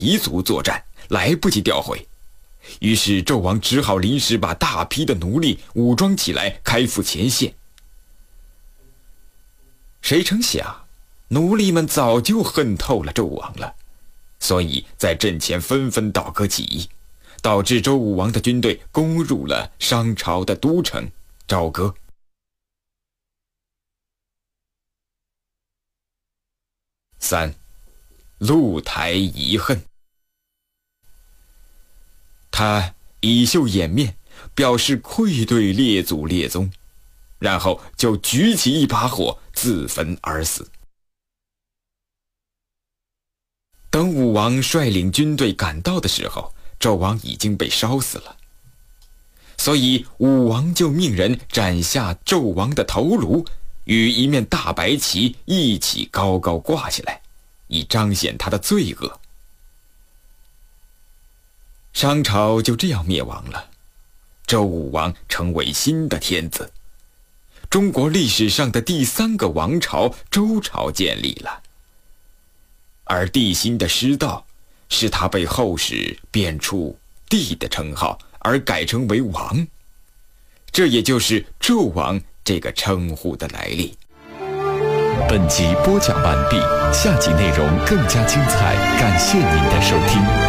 彝族作战，来不及调回。于是纣王只好临时把大批的奴隶武装起来，开赴前线。谁成想，奴隶们早就恨透了纣王了，所以在阵前纷纷倒戈起义，导致周武王的军队攻入了商朝的都城朝歌。3. 露台遗恨。他以袖掩面，表示愧对列祖列宗，然后就举起一把火自焚而死。等武王率领军队赶到的时候，纣王已经被烧死了，所以武王就命人斩下纣王的头颅，与一面大白旗一起高高挂起来，以彰显他的罪恶。商朝就这样灭亡了，周武王成为新的天子，中国历史上的第3个王朝周朝建立了。而帝辛的失道，使他被后世贬黜帝的称号，而改称为王，这也就是纣王这个称呼的来历。 本集播讲完毕，下集内容更加精彩，感谢您的收听。